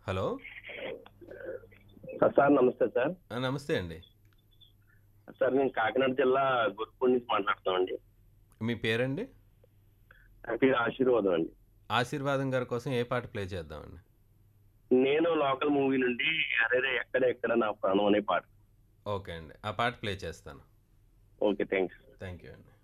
Hello. Sir నమస్తే sir. నమస్తే అండి. సార్ మేము కాకినాడ జిల్లా గుర్పూడి నుంచి మాట్లాడుతున్నామండి. మీ పేరండి? నా పేరు ఆశీర్వాదం అండి. ఆశీర్వాదం గారి కోసం ఏ పాట ప్లే చేద్దామండి? నేను లోకల్ మూవీ నుండి 'అరెరే ఎక్కడ ఎక్కడ నా ప్రాణం' అనే పాట. ఓకే అండి. ఆ పాట ప్లే చేస్తాను. ఓకే. థాంక్స్. థ్యాంక్ యూ అండి.